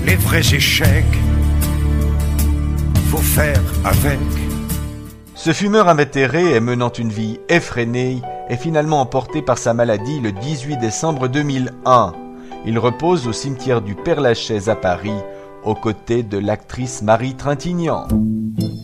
les vrais échecs, faut faire avec. Ce fumeur invétéré et menant une vie effrénée est finalement emporté par sa maladie le 18 décembre 2001. Il repose au cimetière du Père-Lachaise à Paris, aux côtés de l'actrice Marie Trintignant.